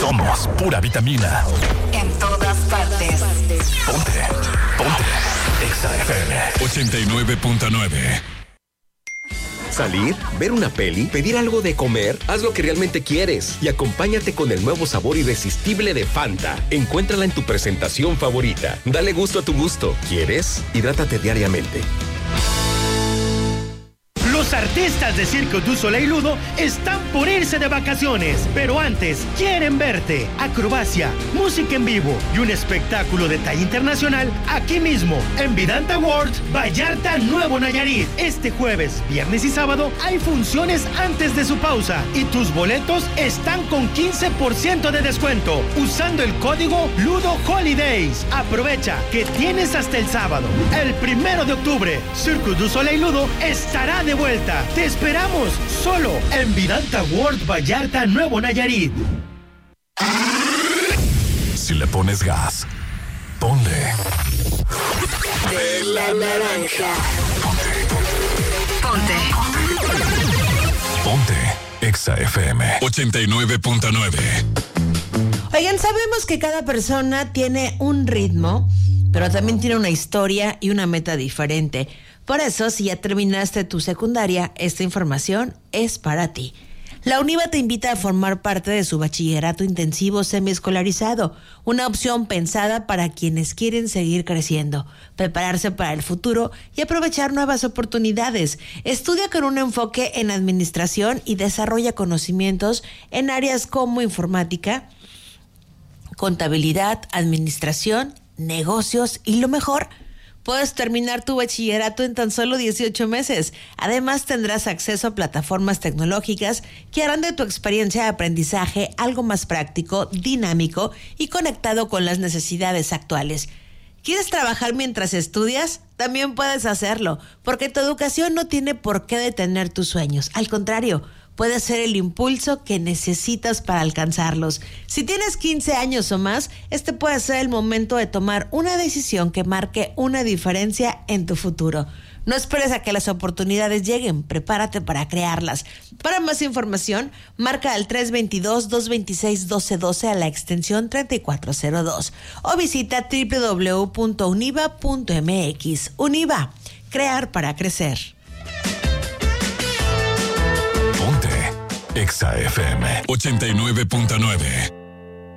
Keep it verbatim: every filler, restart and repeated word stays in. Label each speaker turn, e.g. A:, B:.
A: Somos pura vitamina.
B: En todas partes.
A: Ponte, ponte. Exa F M
C: ochenta y nueve punto nueve.
D: Salir, ver una peli, pedir algo de comer, haz lo que realmente quieres y acompáñate con el nuevo sabor irresistible de Fanta. Encuéntrala en tu presentación favorita. Dale gusto a tu gusto. ¿Quieres? Hidrátate diariamente.
E: Los artistas de Cirque du Soleil Ludo están por irse de vacaciones, pero antes quieren verte. Acrobacia, música en vivo y un espectáculo de talla internacional aquí mismo, en Vidanta World, Vallarta, Nuevo Nayarit. Este jueves, viernes y sábado hay funciones antes de su pausa y tus boletos están con quince por ciento de descuento usando el código Ludo Holidays. Aprovecha que tienes hasta el sábado. El primero de octubre, Cirque du Soleil Ludo estará de vuelta. Te esperamos solo en Vidanta World, Vallarta, Nuevo Nayarit.
A: Si le pones gas, ponle.
B: De la naranja. Ponte.
A: Ponte. Exa F M
C: ochenta y nueve punto nueve.
F: Oigan, sabemos que cada persona tiene un ritmo, pero también tiene una historia y una meta diferente. Por eso, si ya terminaste tu secundaria, esta información es para ti. La UNIVA te invita a formar parte de su bachillerato intensivo semiescolarizado, una opción pensada para quienes quieren seguir creciendo, prepararse para el futuro y aprovechar nuevas oportunidades. Estudia con un enfoque en administración y desarrolla conocimientos en áreas como informática, contabilidad, administración, negocios y lo mejor, puedes terminar tu bachillerato en tan solo dieciocho meses. Además, tendrás acceso a plataformas tecnológicas que harán de tu experiencia de aprendizaje algo más práctico, dinámico y conectado con las necesidades actuales. ¿Quieres trabajar mientras estudias? También puedes hacerlo, porque tu educación no tiene por qué detener tus sueños. Al contrario, puede ser el impulso que necesitas para alcanzarlos. Si tienes quince años o más, este puede ser el momento de tomar una decisión que marque una diferencia en tu futuro. No esperes a que las oportunidades lleguen, prepárate para crearlas. Para más información, marca al tres dos dos, dos dos seis, uno dos uno dos a la extensión treinta y cuatro cero dos o visita doble u doble u doble u punto univa punto m x. UNIVA, crear para crecer.
A: Exa F M
C: ochenta y nueve punto nueve.